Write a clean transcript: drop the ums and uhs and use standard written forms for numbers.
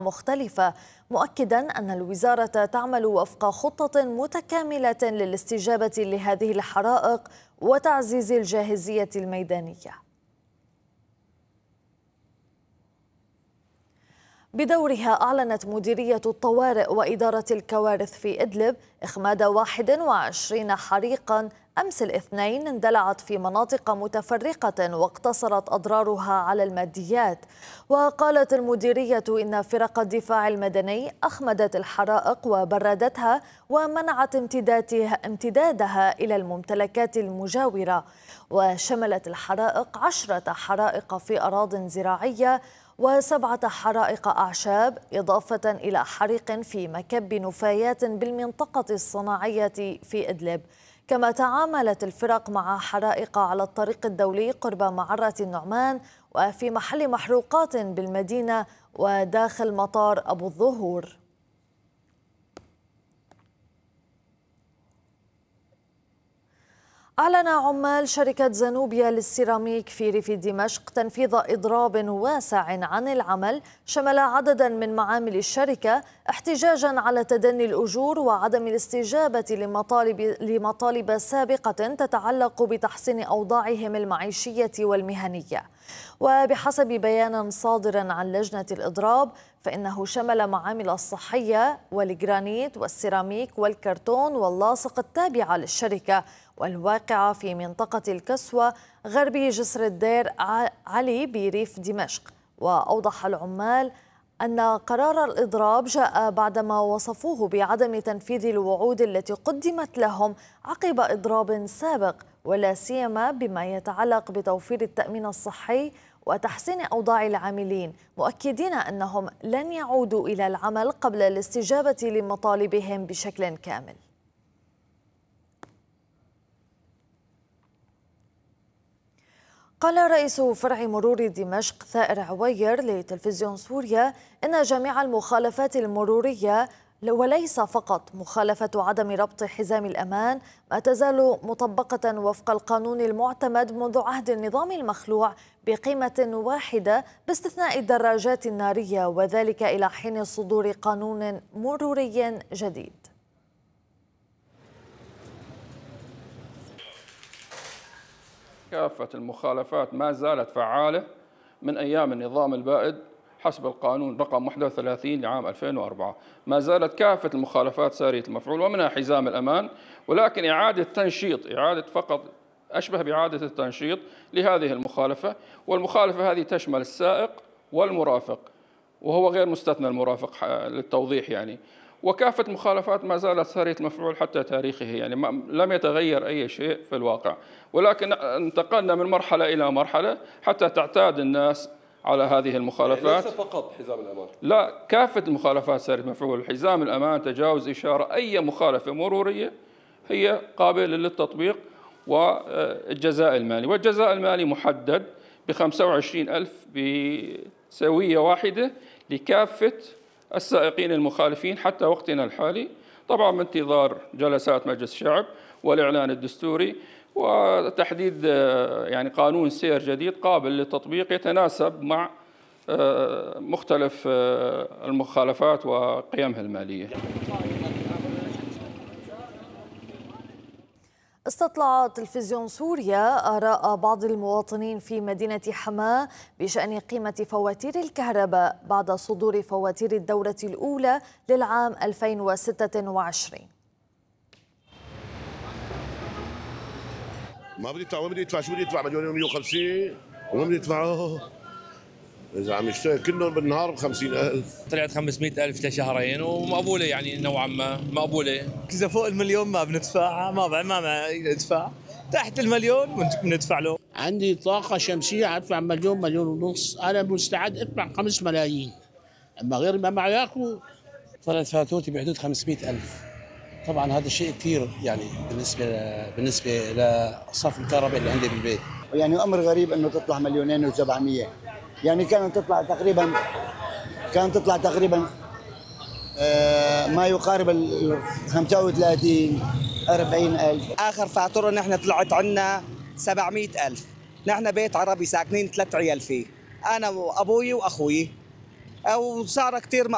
مختلفة، مؤكدا أن الوزارة تعمل وفق خطة متكاملة للاستجابة لهذه الحرائق وتعزيز الجاهزية الميدانية. بدورها أعلنت مديرية الطوارئ وإدارة الكوارث في إدلب إخماد 21 حريقا أمس الاثنين اندلعت في مناطق متفرقة واقتصرت أضرارها على الماديات. وقالت المديرية إن فرق الدفاع المدني أخمدت الحرائق وبردتها ومنعت امتدادها إلى الممتلكات المجاورة. وشملت الحرائق 10 حرائق في أراضٍ زراعية و7 حرائق أعشاب، إضافة إلى حريق في مكب نفايات بالمنطقة الصناعية في إدلب. كما تعاملت الفرق مع حرائق على الطريق الدولي قرب معرة النعمان وفي محل محروقات بالمدينة وداخل مطار أبو الظهور. أعلن عمال شركة زانوبيا للسيراميك في ريف دمشق تنفيذ إضراب واسع عن العمل شمل عددا من معامل الشركة احتجاجا على تدني الأجور وعدم الاستجابة لمطالب سابقة تتعلق بتحسين أوضاعهم المعيشية والمهنية. وبحسب بيان صادر عن لجنة الإضراب فإنه شمل معامل الصحية والجرانيت والسيراميك والكرتون واللاصق التابعة للشركة والواقعة في منطقة الكسوة غربي جسر الدير علي بريف دمشق. وأوضح العمال أن قرار الإضراب جاء بعدما وصفوه بعدم تنفيذ الوعود التي قدمت لهم عقب إضراب سابق، ولا سيما بما يتعلق بتوفير التأمين الصحي وتحسين أوضاع العاملين، مؤكدين أنهم لن يعودوا إلى العمل قبل الاستجابة لمطالبهم بشكل كامل. قال رئيس فرع مرور دمشق ثائر عوير لتلفزيون سوريا إن جميع المخالفات المرورية وليس فقط مخالفة عدم ربط حزام الأمان ما تزال مطبقة وفق القانون المعتمد منذ عهد النظام المخلوع بقيمة واحدة باستثناء الدراجات النارية، وذلك إلى حين صدور قانون مروري جديد. كافة المخالفات ما زالت فعالة من أيام النظام البائد حسب القانون رقم 31 لعام 2004. ما زالت كافة المخالفات سارية المفعول ومنها حزام الأمان، ولكن إعادة فقط أشبه بإعادة التنشيط لهذه المخالفة. والمخالفة هذه تشمل السائق والمرافق، وهو غير مستثنى المرافق للتوضيح يعني. وكافة المخالفات ما زالت سارية المفعول حتى تاريخه، يعني لم يتغير أي شيء في الواقع، ولكن انتقلنا من مرحلة إلى مرحلة حتى تعتاد الناس على هذه المخالفات. ليس فقط حزام الأمان، لا، كافة المخالفات سارية المفعول، حزام الأمان، تجاوز إشارة، أي مخالفة مرورية هي قابلة للتطبيق. والجزاء المالي، والجزاء المالي محدد ب25,000 بسوية واحدة لكافة السائقين المخالفين حتى وقتنا الحالي، طبعا بانتظار جلسات مجلس الشعب والإعلان الدستوري وتحديد يعني قانون سير جديد قابل للتطبيق يتناسب مع مختلف المخالفات وقيمها المالية. استطلع تلفزيون سوريا آراء بعض المواطنين في مدينة حماة بشأن قيمة فواتير الكهرباء بعد صدور فواتير الدورة الأولى للعام 2026. ما بدي يدفع شو بدي يدفع 1,150,000 وما بدي يدفعه إذا عم يشتغل كلهم بالنهار ب50,000. طلعت 500,000 لشهرين ومقبولة، يعني نوعا ما مقبولة. إذا فوق المليون ما بندفعها، ما ندفع، تحت المليون بندفع له. عندي طاقة شمسية أدفع 1,000,000 أنا مستعد أدفع 5 ملايين، أما غير ما معي ياكلوا. طلعت فاتورتي بحدود 500,000. طبعا هذا الشيء كثير يعني بالنسبة لصرف الكهرباء اللي عندي بالبيت. يعني أمر غريب إنه تطلع 2,700,000، يعني كانت تطلع تقريبا ما يقارب 35,000-40,000. آخر فاتورة نحن طلعت عنا 700,000. نحن بيت عربي ساكنين 3 عيال فيه، أنا وأبوي وأخوي، وصار كثير